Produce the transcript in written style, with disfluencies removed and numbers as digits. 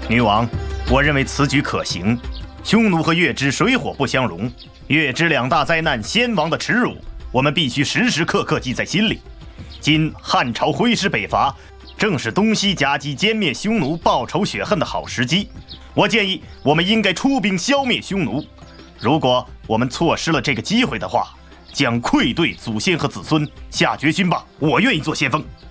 女王，我认为此举可行。匈奴和月支水火不相容，月支两大灾难先王的耻辱，我们必须时时刻刻记在心里。今汉朝挥师北伐，正是东西夹击、歼灭匈奴、报仇雪恨的好时机。我建议，我们应该出兵消灭匈奴。如果我们错失了这个机会的话，将愧对祖先和子孙。下决心吧，我愿意做先锋。